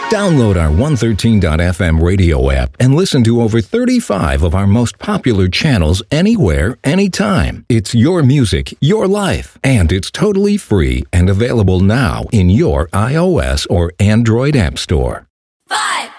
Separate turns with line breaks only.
Download our 113.fm radio app and listen to over 35 of our most popular channels anywhere, anytime. It's your music, your life, and it's totally free and available now in your iOS or Android app store.
5,